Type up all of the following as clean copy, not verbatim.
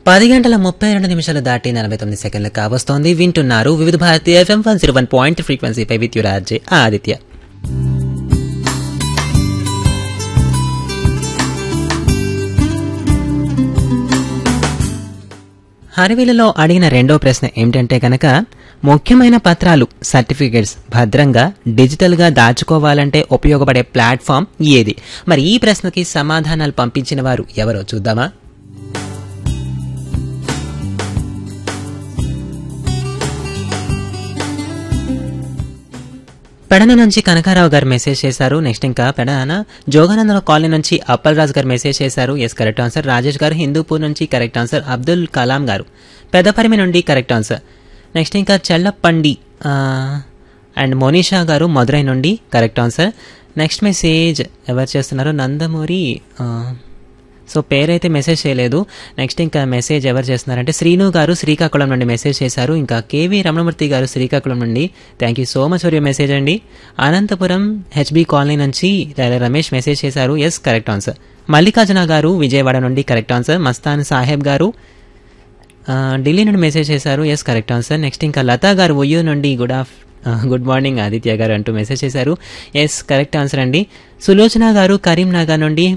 10:32 దాటి 49 సెకండ్లు కావస్తోంది. వింటున్నారు వివిధ Bharati FM 101.3 ఫ్రీక్వెన్సీపై with your RJ Aditya. హరివిలలో అడిగిన రెండో ప్రశ్న ఏమిటంటే కనుక ముఖ్యమైన పత్రాలు సర్టిఫికేట్స్ భద్రంగా డిజిటల్గా దాచుకోవాలంటే ఉపయోగపడే ప్లాట్ఫామ్ ఏది? మరి ఈ ప్రశ్నకి సమాధానాలు పంపించిన వారు ఎవరో చూద్దామా? పెడన నుంచి కనకారావు గారు మెసేజ్ చేశారు. నెక్స్ట్ ఇంకా పెడన జోగానందరావు కాలనీ నుంచి అప్పలరాజు గారు మెసేజ్ చేశారు. Yes correct answer. రాజేష్ గారు హిందూపూర్ నుంచి కరెక్ట్ ఆన్సర్. అబ్దుల్ కలాం గారు పెద్దపరిమి నుండి కరెక్ట్ ఆన్సర్. నెక్స్ట్ ఇంకా చెల్లప్పండి అండ్ మోనిషా గారు మధురై నుండి కరెక్ట్ ఆన్సర్. నెక్స్ట్ మెసేజ్ ఎవరు చేస్తున్నారు? నందమూరి సో పేరైతే మెసేజ్ చేయలేదు. నెక్స్ట్ ఇంకా మెసేజ్ ఎవరు చేస్తున్నారంటే శ్రీను గారు శ్రీకాకుళం నుండి మెసేజ్ చేశారు. ఇంకా కేవీ రమణమూర్తి గారు శ్రీకాకుళం నుండి thank you so much for your message అండి. అనంతపురం హెచ్బి కాలనీ నుంచి రమేష్ మెసేజ్ చేశారు. Yes correct answer. మల్లికార్జున గారు విజయవాడ నుండి కరెక్ట్ ఆన్సర్. మస్తాన్ సాహెబ్ గారు ఢిల్లీ నుండి మెసేజ్ చేశారు. Yes correct answer. నెక్స్ట్ ఇంకా లతా గారు ఉయ్యూరు నుండి గుడ్ మార్నింగ్ ఆదిత్య గారు అంటూ మెసేజ్ చేశారు. ఎస్ కరెక్ట్ ఆన్సర్ అండి. సులోచన గారు కరీంనగర్ నుండి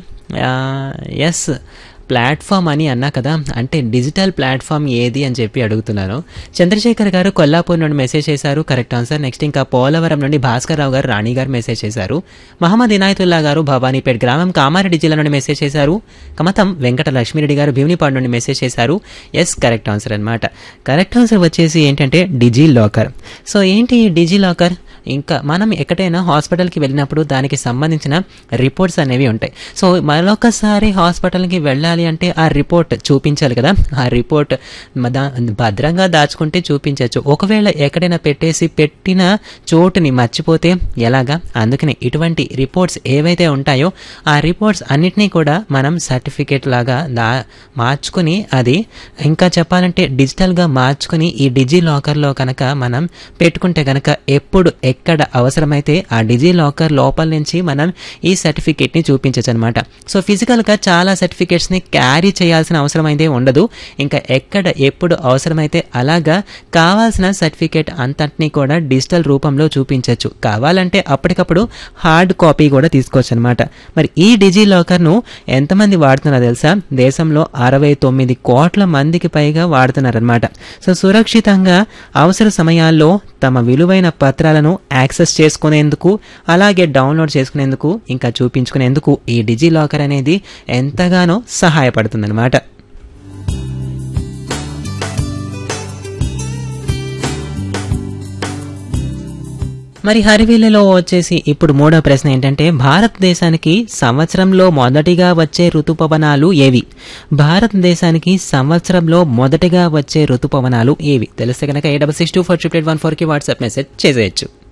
ఎస్ ప్లాట్ఫామ్ అని అన్నా కదా, అంటే డిజిటల్ ప్లాట్ఫామ్ ఏది అని చెప్పి అడుగుతున్నాను. చంద్రశేఖర్ గారు కొల్లాపూర్ నుండి మెసేజ్ చేశారు. Correct answer. నెక్స్ట్ ఇంకా పోలవరం నుండి భాస్కర్ రావు గారు రాణి గారు మెసేజ్ చేశారు. మహమ్మద్ ఇనాయతుల్లా గారు భవానీపేట్ గ్రామం కామారెడ్డి జిల్లా నుండి మెసేజ్ చేశారు. కమతం వెంకట లక్ష్మీరెడ్డి గారు భీమినిపాడు నుండి మెసేజ్ చేశారు. ఎస్ కరెక్ట్ ఆన్సర్ అనమాట. కరెక్ట్ ఆన్సర్ వచ్చేసి ఏంటంటే డిజీ లాకర్. సో ఏంటి డిజీ లాకర్? ఇంకా మనం ఎక్కడైనా హాస్పిటల్కి వెళ్ళినప్పుడు దానికి సంబంధించిన రిపోర్ట్స్ అనేవి ఉంటాయి. సో మరొకసారి హాస్పిటల్కి వెళ్ళాలి అంటే ఆ రిపోర్ట్ చూపించాలి కదా. ఆ రిపోర్ట్ భద్రంగా దాచుకుంటే చూపించవచ్చు. ఒకవేళ ఎక్కడైనా పెట్టిన చోటుని మర్చిపోతే ఎలాగా? అందుకని ఇటువంటి రిపోర్ట్స్ ఏవైతే ఉంటాయో ఆ రిపోర్ట్స్ అన్నిటినీ కూడా మనం సర్టిఫికేట్ లాగా మార్చుకుని, అది ఇంకా చెప్పాలంటే డిజిటల్గా మార్చుకుని ఈ డిజీ లాకర్లో కనుక మనం పెట్టుకుంటే కనుక ఎప్పుడు ఎక్కడ అవసరమైతే ఆ డిజీ లాకర్ లోపల నుంచి మనం ఈ సర్టిఫికేట్ని చూపించచ్చు అనమాట. సో ఫిజికల్గా చాలా సర్టిఫికేట్స్ని క్యారీ చేయాల్సిన అవసరం అయితే ఉండదు. ఇంకా ఎక్కడ ఎప్పుడు అవసరమైతే అలాగా కావాల్సిన సర్టిఫికేట్ అంతటినీ కూడా డిజిటల్ రూపంలో చూపించవచ్చు. కావాలంటే అప్పటికప్పుడు హార్డ్ కాపీ కూడా తీసుకోవచ్చు అనమాట. మరి ఈ డిజీ లాకర్ను ఎంతమంది వాడుతున్నారో తెలుసా? దేశంలో 69 కోట్ల మందికి పైగా వాడుతున్నారనమాట. సో సురక్షితంగా అవసర సమయాల్లో తమ విలువైన పత్రాలను యాక్సెస్ చేసుకునేందుకు, అలాగే డౌన్లోడ్ చేసుకునేందుకు, ఇంకా చూపించుకునేందుకు ఈ డిజీ లాకర్ అనేది ఎంతగానో సహాయపడుతుందన్నమాట. మరి హరివిల్లులో వచ్చేసి ఇప్పుడు మూడో ప్రశ్న ఏంటంటే భారతదేశానికి సంవత్సరంలో మొదటిగా వచ్చే ఋతుపవనాలు ఏవి? భారతదేశానికి సంవత్సరంలో మొదటిగా వచ్చే ఋతుపవనాలు ఏవి? తెలిస్తే కనుక 86624814కి వాట్సాప్ మెసేజ్ చేసేయచ్చు.